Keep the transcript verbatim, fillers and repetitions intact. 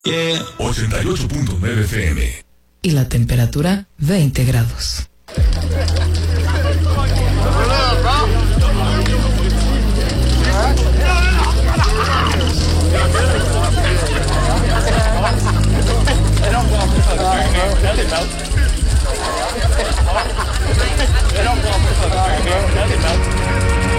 Yeah. ochenta y ocho punto nueve F M. Y la temperatura veinte grados.